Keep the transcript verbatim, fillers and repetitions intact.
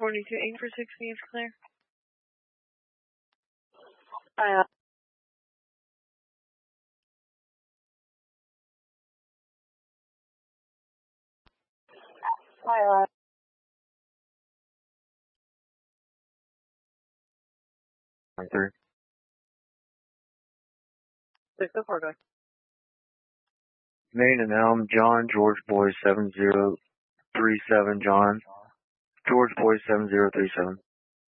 forty-two, aim for sixty is clear. Uh, Hi, uh, Three. six oh four, go. Main and Elm, John, George Boy seven zero three seven, John. George Boy seven zero three seven.